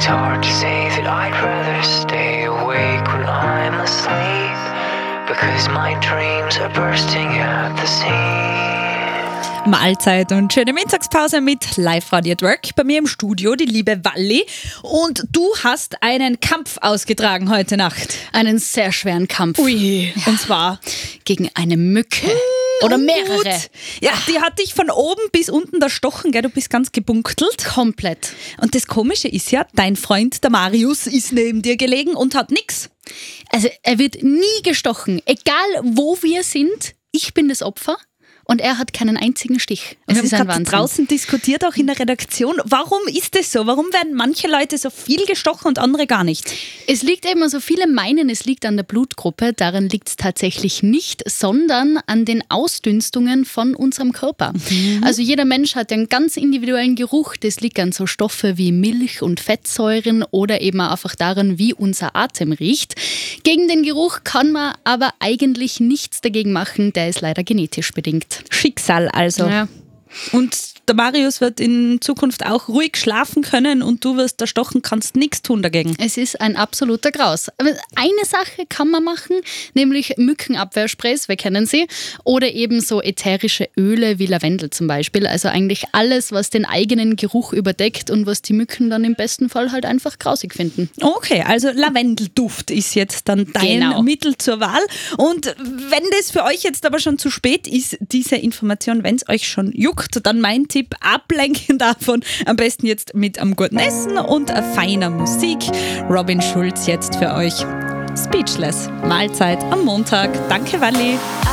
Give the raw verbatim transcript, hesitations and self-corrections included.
It's hard to say that I'd rather stay awake when I'm asleep, because my dreams are bursting at the seams. Mahlzeit und schöne Mittagspause mit Live-Radio at Work. Bei mir im Studio die liebe Walli. Und du hast einen Kampf ausgetragen heute Nacht. Einen sehr schweren Kampf. Ui, ja. Und zwar gegen eine Mücke. Oder mehrere. Ja, die hat dich von oben bis unten erstochen, gell? Du bist ganz gebunktelt. Komplett. Und das Komische ist ja, dein Freund, der Marius, ist neben dir gelegen und hat nix. Also er wird nie gestochen. Egal wo wir sind, ich bin das Opfer. Und er hat keinen einzigen Stich. Es ist ist ein Wahnsinn. Draußen diskutiert, auch in der Redaktion. Warum ist das so? Warum werden manche Leute so viel gestochen und andere gar nicht? Es liegt eben, also viele meinen, es liegt an der Blutgruppe. Daran liegt es tatsächlich nicht, sondern an den Ausdünstungen von unserem Körper. Mhm. Also jeder Mensch hat einen ganz individuellen Geruch. Das liegt an so Stoffe wie Milch und Fettsäuren oder eben einfach daran, wie unser Atem riecht. Gegen den Geruch kann man aber eigentlich nichts dagegen machen. Der ist leider genetisch bedingt. Schicksal also. Ja. Und der Marius wird in Zukunft auch ruhig schlafen können und du wirst erstochen, kannst nichts tun dagegen. Es ist ein absoluter Graus. Aber eine Sache kann man machen, nämlich Mückenabwehrsprays, wir kennen sie, oder eben so ätherische Öle wie Lavendel zum Beispiel. Also eigentlich alles, was den eigenen Geruch überdeckt und was die Mücken dann im besten Fall halt einfach grausig finden. Okay, also Lavendelduft ist jetzt dann dein Genau. Mittel zur Wahl. Und wenn das für euch jetzt aber schon zu spät ist, diese Information, wenn es euch schon juckt, dann mein Tipp, ablenken davon, am besten jetzt mit einem guten Essen und feiner Musik. Robin Schulz jetzt für euch. Speechless. Mahlzeit am Montag. Danke, Walli.